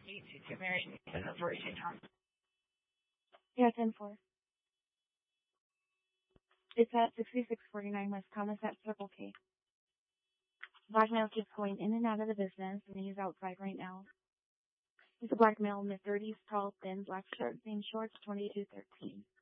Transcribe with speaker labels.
Speaker 1: need to get married in the virgin, huh?
Speaker 2: Yeah, 10-4. It's at 6649 West Thomas at Circle K. Black male keeps going in and out of the business, and he's outside right now. He's a black male, mid-30s, tall, thin, black shirt, jean shorts, 2213.